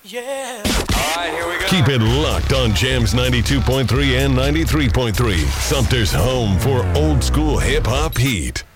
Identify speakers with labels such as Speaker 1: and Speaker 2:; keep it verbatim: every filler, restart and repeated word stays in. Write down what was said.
Speaker 1: Yeah. All right, here we go.
Speaker 2: Keep it locked on Jams ninety-two point three and ninety-three point three. Sumter's home for old school hip hop heat.